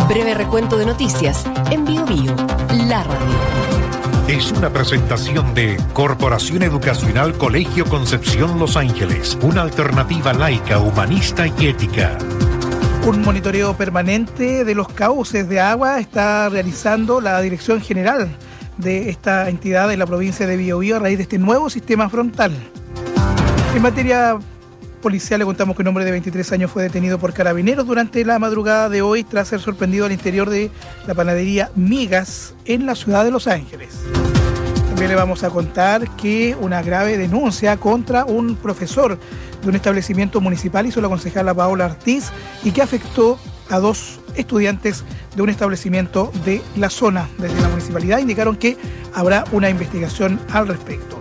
Breve recuento de noticias en BioBio, la radio. Es una presentación de Corporación Educacional Colegio Concepción Los Ángeles, una alternativa laica, humanista y ética. Un monitoreo permanente de los cauces de agua está realizando la Dirección General de esta entidad en la provincia de Biobío a raíz de este nuevo sistema frontal. En materia policial le contamos que un hombre de 23 años fue detenido por carabineros durante la madrugada de hoy tras ser sorprendido al interior de la panadería Migas en la ciudad de Los Ángeles. También le vamos a contar que una grave denuncia contra un profesor de un establecimiento municipal hizo la concejala Paola Ortiz y que afectó a 2 estudiantes de un establecimiento de la zona. Desde la municipalidad indicaron que habrá una investigación al respecto.